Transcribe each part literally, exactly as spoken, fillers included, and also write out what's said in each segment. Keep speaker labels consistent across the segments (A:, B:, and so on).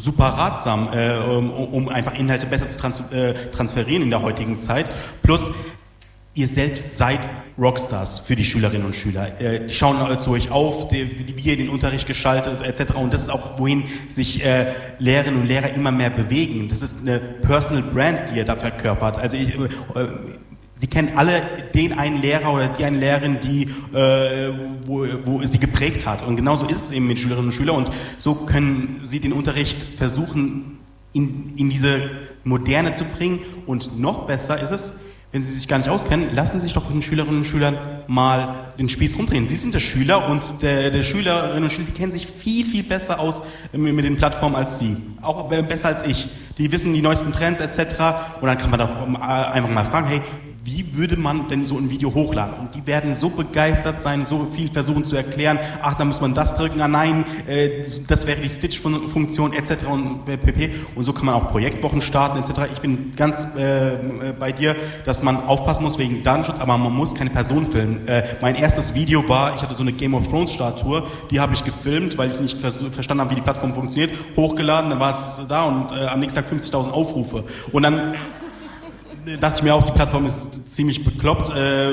A: super ratsam, äh, um, um einfach Inhalte besser zu trans- äh, transferieren in der heutigen Zeit. Plus, ihr selbst seid Rockstars für die Schülerinnen und Schüler. Äh, die schauen äh, zu euch auf, die, wie ihr den Unterricht gestaltet, et cetera. Und das ist auch, wohin sich äh, Lehrerinnen und Lehrer immer mehr bewegen. Das ist eine Personal Brand, die ihr da verkörpert. Also ich, äh, Sie kennen alle den einen Lehrer oder die eine Lehrerin, die, äh, wo, wo sie geprägt hat. Und genauso ist es eben mit Schülerinnen und Schülern. Und so können Sie den Unterricht versuchen, in, in diese Moderne zu bringen. Und noch besser ist es, wenn Sie sich gar nicht auskennen, lassen Sie sich doch von den Schülerinnen und Schülern mal den Spieß rumdrehen. Sie sind der Schüler und der, der Schülerinnen und Schüler, die kennen sich viel, viel besser aus mit, mit den Plattformen als Sie. Auch besser als ich. Die wissen die neuesten Trends et cetera. Und dann kann man doch einfach mal fragen, hey, wie würde man denn so ein Video hochladen? Und die werden so begeistert sein, so viel versuchen zu erklären, ach, da muss man das drücken, ah nein, äh, das wäre die Stitch-Funktion et cetera und pp. Und so kann man auch Projektwochen starten et cetera. Ich bin ganz äh, bei dir, dass man aufpassen muss wegen Datenschutz, aber man muss keine Person filmen. Äh, mein erstes Video war, ich hatte so eine Game of Thrones-Statue, die habe ich gefilmt, weil ich nicht vers- verstanden habe, wie die Plattform funktioniert, hochgeladen, dann war es da und äh, am nächsten Tag fünfzigtausend Aufrufe. Und dann dachte ich mir auch, die Plattform ist ziemlich bekloppt. Äh,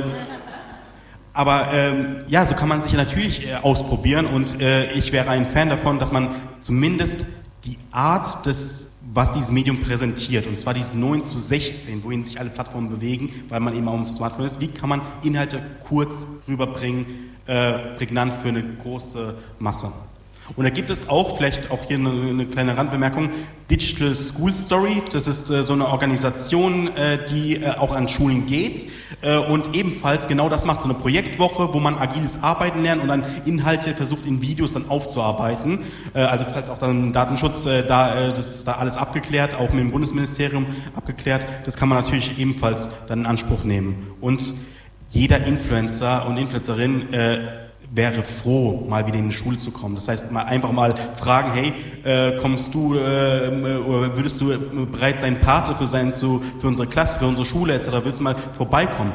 A: aber ähm, ja, so kann man sich natürlich äh, ausprobieren und äh, ich wäre ein Fan davon, dass man zumindest die Art des, was dieses Medium präsentiert, und zwar dieses neun zu sechzehn, wohin sich alle Plattformen bewegen, weil man eben auf dem Smartphone ist, wie kann man Inhalte kurz rüberbringen, äh, prägnant für eine große Masse. Und da gibt es auch, vielleicht auch hier eine, eine kleine Randbemerkung, Digital School Story, das ist äh, so eine Organisation, äh, die äh, auch an Schulen geht äh, und ebenfalls genau das macht, so eine Projektwoche, wo man agiles Arbeiten lernt und dann Inhalte versucht in Videos dann aufzuarbeiten, äh, also falls auch dann Datenschutz, äh, da, äh, das ist da alles abgeklärt, auch mit dem Bundesministerium abgeklärt, das kann man natürlich ebenfalls dann in Anspruch nehmen. Und jeder Influencer und Influencerin äh, wäre froh, mal wieder in die Schule zu kommen. Das heißt, mal einfach mal fragen, hey, äh, kommst du, äh, oder würdest du bereit sein, Pate für sein, zu, für unsere Klasse, für unsere Schule et cetera, würdest du mal vorbeikommen?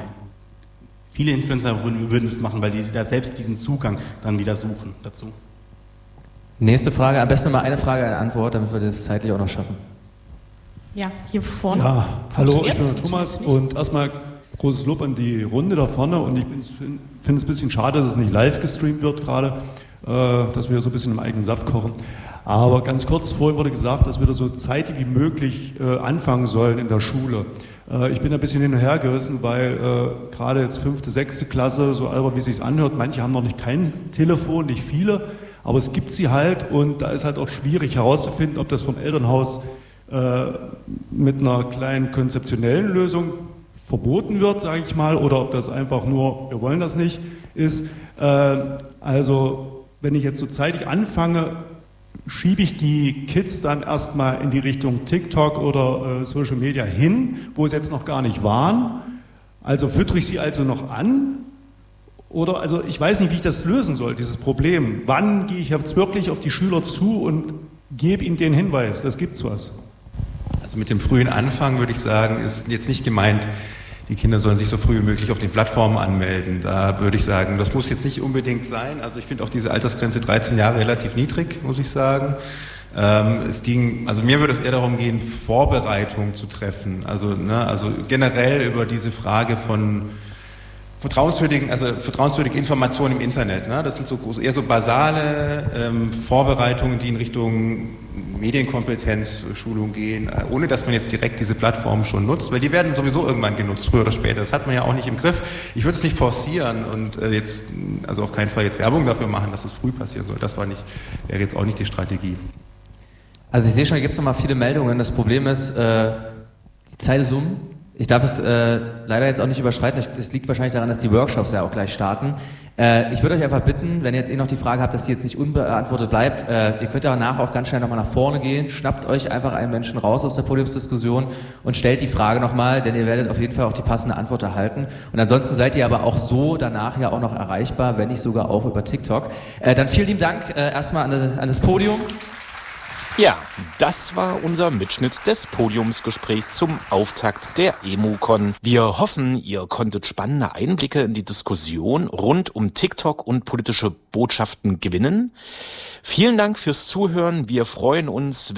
A: Viele Influencer würden, würden das machen, weil die da selbst diesen Zugang dann wieder suchen dazu.
B: Nächste Frage, am besten mal eine Frage, eine Antwort, damit wir das zeitlich auch noch schaffen.
C: Ja, hier vorne.
D: Ja, hallo, ich bin der Thomas und erstmal großes Lob an die Runde da vorne und ich finde es ein bisschen schade, dass es nicht live gestreamt wird gerade, äh, dass wir so ein bisschen im eigenen Saft kochen. Aber ganz kurz, vorhin wurde gesagt, dass wir da so zeitig wie möglich äh, anfangen sollen in der Schule. Äh, ich bin ein bisschen hin und her gerissen, weil äh, gerade jetzt fünfte, sechste Klasse, so albern wie es sich anhört, manche haben noch nicht kein Telefon, nicht viele, aber es gibt sie halt und da ist halt auch schwierig herauszufinden, ob das vom Elternhaus äh, mit einer kleinen konzeptionellen Lösung verboten wird, sage ich mal, oder ob das einfach nur, wir wollen das nicht, ist. Äh, also, wenn ich jetzt so zeitig anfange, schiebe ich die Kids dann erstmal in die Richtung TikTok oder äh, Social Media hin, wo sie jetzt noch gar nicht waren. Also füttere ich sie also noch an? Oder, also ich weiß nicht, wie ich das lösen soll, dieses Problem. Wann gehe ich jetzt wirklich auf die Schüler zu und gebe ihnen den Hinweis, das gibt's was?
E: Also mit dem frühen Anfang würde ich sagen, ist jetzt nicht gemeint, die Kinder sollen sich so früh wie möglich auf den Plattformen anmelden. Da würde ich sagen, das muss jetzt nicht unbedingt sein. Also ich finde auch diese Altersgrenze dreizehn Jahre relativ niedrig, muss ich sagen. Ähm, es ging, also mir würde es eher darum gehen, Vorbereitung zu treffen. Also, ne, also generell über diese Frage von vertrauenswürdigen, also vertrauenswürdige Informationen im Internet. Ne? Das sind so groß, eher so basale ähm, Vorbereitungen, die in Richtung Medienkompetenz, Schulung gehen, äh, ohne dass man jetzt direkt diese Plattformen schon nutzt, weil die werden sowieso irgendwann genutzt, früher oder später. Das hat man ja auch nicht im Griff. Ich würde es nicht forcieren und äh, jetzt, also auf keinen Fall jetzt Werbung dafür machen, dass es früh passieren soll. Das war nicht, wäre jetzt auch nicht die Strategie.
B: Also ich sehe schon, hier gibt es nochmal viele Meldungen. Das Problem ist, äh, die Zeit ist um. Ich darf es äh, leider jetzt auch nicht überschreiten. Das liegt wahrscheinlich daran, dass die Workshops ja auch gleich starten. Äh, ich würde euch einfach bitten, wenn ihr jetzt eh noch die Frage habt, dass die jetzt nicht unbeantwortet bleibt, äh, ihr könnt danach auch ganz schnell nochmal nach vorne gehen, schnappt euch einfach einen Menschen raus aus der Podiumsdiskussion und stellt die Frage nochmal, denn ihr werdet auf jeden Fall auch die passende Antwort erhalten. Und ansonsten seid ihr aber auch so danach ja auch noch erreichbar, wenn nicht sogar auch über TikTok. Äh, dann vielen lieben Dank äh, erstmal an, an das Podium.
F: Ja, das war unser Mitschnitt des Podiumsgesprächs zum Auftakt der EmuCon. Wir hoffen, ihr konntet spannende Einblicke in die Diskussion rund um TikTok und politische Botschaften gewinnen. Vielen Dank fürs Zuhören. Wir freuen uns,